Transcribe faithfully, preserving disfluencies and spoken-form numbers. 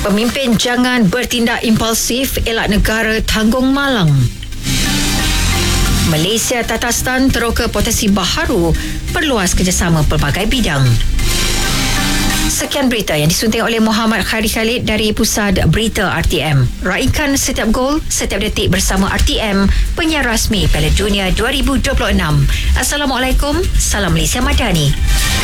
Pemimpin jangan bertindak impulsif, elak negara tanggung malang. Malaysia Tatarstan teroka potensi baharu perluas kerjasama pelbagai bidang. Sekian berita yang disunting oleh Muhammad Khairi Khalid dari Pusat Berita R T M. Raikan setiap gol, setiap detik bersama R T M, penyiar rasmi Piala Dunia dua ribu dua puluh enam. Assalamualaikum, salam Malaysia Madani.